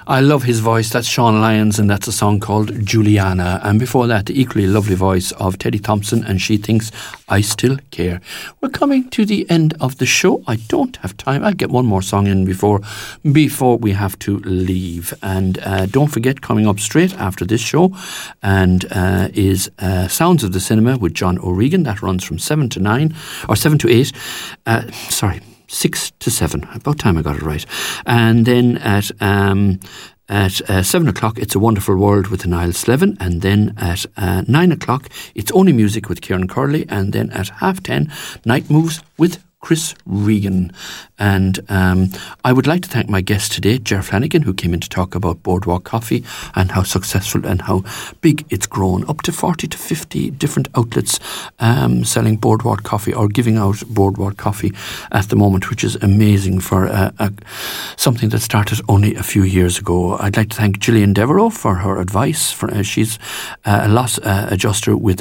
I love his voice. That's Sean Lyons, and that's a song called Juliana. And before that, the equally lovely voice of Teddy Thompson, and She Thinks I Still Care. We're coming to the end of the show. I don't have time. I'll get one more song in before we have to leave. And don't forget, coming up straight after this show and is Sounds of the Cinema with John O'Regan. That runs from 7 to 9, or 7 to 8. 6 to 7. About time I got it right. And then at 7 o'clock, It's a Wonderful World with Niall Slevin. And then at 9 o'clock, It's Only Music with Kieran Curley. And then at 10:30, Night Moves with Chris Regan. And I would like to thank my guest today, Ger Flanagan, who came in to talk about Boardwalk Coffee and how successful and how big it's grown. Up to 40 to 50 different outlets selling Boardwalk Coffee or giving out Boardwalk Coffee at the moment, which is amazing for something that started only a few years ago. I'd like to thank Gillian Devereaux for her advice. She's a loss adjuster with